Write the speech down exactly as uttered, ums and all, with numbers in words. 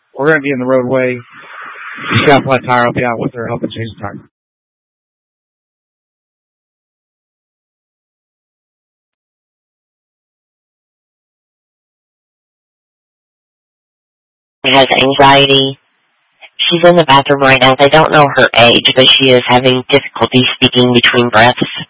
We're going to be in the roadway. She's got a flat tire. I'll be out with her helping change the tire. Has anxiety. She's in the bathroom right now. They don't know her age, but she is having difficulty speaking between breaths.